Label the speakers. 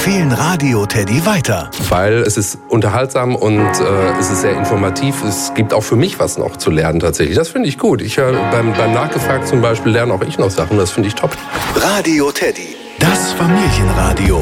Speaker 1: empfehlen Radio Teddy weiter.
Speaker 2: Weil es ist unterhaltsam und es ist sehr informativ. Es gibt auch für mich was noch zu lernen tatsächlich. Das finde ich gut. Ich höre beim Nachgefragt zum Beispiel, lerne auch ich noch Sachen. Das finde ich top.
Speaker 1: Radio Teddy, das Familienradio.